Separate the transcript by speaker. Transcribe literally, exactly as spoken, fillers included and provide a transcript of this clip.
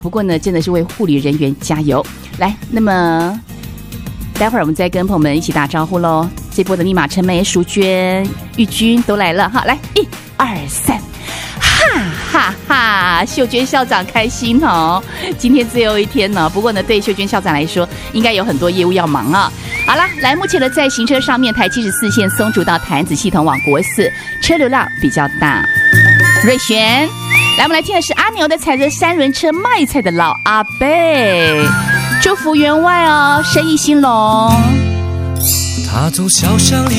Speaker 1: 不过呢，真的是为护理人员加油。来，那么待会儿我们再跟朋友们一起打招呼喽。这波的密码陈梅、淑娟、玉君都来了哈，来一二三，哈哈哈！秀娟校长开心哦，今天最后一天呢。不过呢，对秀娟校长来说，应该有很多业务要忙啊。好啦，来，目前呢在行车上面，台七十四线松竹到潭子系统往国四，车流量比较大。瑞璇，来，我们来听的是阿牛的踩着三轮车卖菜的老阿伯，祝福员外哦，生意兴隆。
Speaker 2: 他从小巷里